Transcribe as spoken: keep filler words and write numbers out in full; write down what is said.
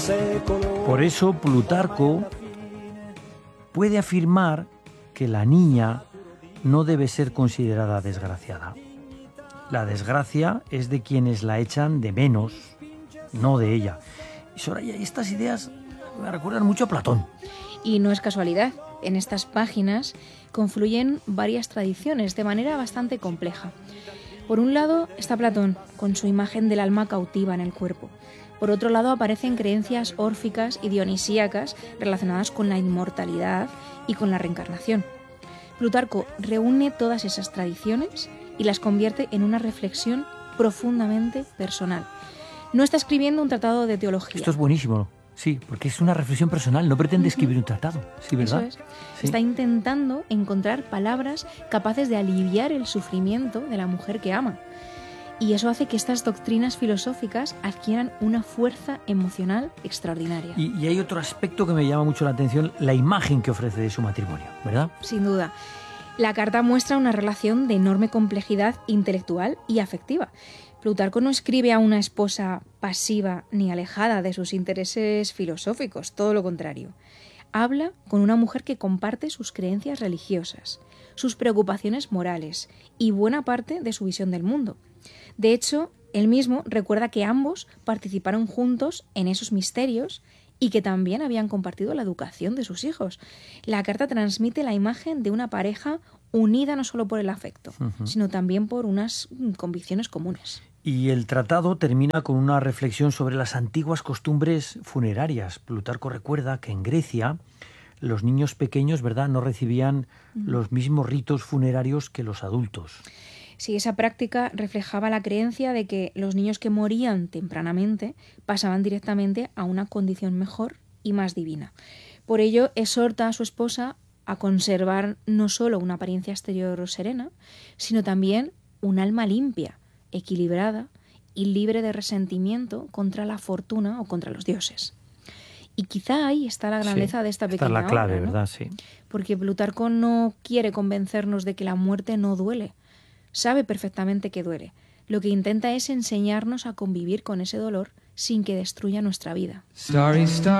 Por eso Plutarco puede afirmar que la niña no debe ser considerada desgraciada. La desgracia es de quienes la echan de menos, no de ella. Y Soraya, estas ideas me recuerdan mucho a Platón. Y no es casualidad. En estas páginas confluyen varias tradiciones de manera bastante compleja. Por un lado está Platón, con su imagen del alma cautiva en el cuerpo. Por otro lado aparecen creencias órficas y dionisíacas relacionadas con la inmortalidad y con la reencarnación. Plutarco reúne todas esas tradiciones y las convierte en una reflexión profundamente personal. No está escribiendo un tratado de teología. Esto es buenísimo, sí, porque es una reflexión personal, no pretende escribir un tratado, ¿sí, verdad? Eso es. Sí. Está intentando encontrar palabras capaces de aliviar el sufrimiento de la mujer que ama. Y eso hace que estas doctrinas filosóficas adquieran una fuerza emocional extraordinaria. Y, y hay otro aspecto que me llama mucho la atención, la imagen que ofrece de su matrimonio, ¿verdad? Sin duda. La carta muestra una relación de enorme complejidad intelectual y afectiva. Plutarco no escribe a una esposa pasiva ni alejada de sus intereses filosóficos, todo lo contrario. Habla con una mujer que comparte sus creencias religiosas, sus preocupaciones morales y buena parte de su visión del mundo. De hecho, él mismo recuerda que ambos participaron juntos en esos misterios y que también habían compartido la educación de sus hijos. La carta transmite la imagen de una pareja unida no solo por el afecto, uh-huh. sino también por unas convicciones comunes. Y el tratado termina con una reflexión sobre las antiguas costumbres funerarias. Plutarco recuerda que en Grecia los niños pequeños, ¿verdad?, no recibían uh-huh. los mismos ritos funerarios que los adultos. Sí, esa práctica reflejaba la creencia de que los niños que morían tempranamente pasaban directamente a una condición mejor y más divina. Por ello, exhorta a su esposa a conservar no solo una apariencia exterior serena, sino también un alma limpia, equilibrada y libre de resentimiento contra la fortuna o contra los dioses. Y quizá ahí está la grandeza sí, de esta pequeña obra. Está la clave, obra, ¿no? ¿verdad? Sí. Porque Plutarco no quiere convencernos de que la muerte no duele. Sabe perfectamente que duele. Lo que intenta es enseñarnos a convivir con ese dolor sin que destruya nuestra vida. Starry, starry.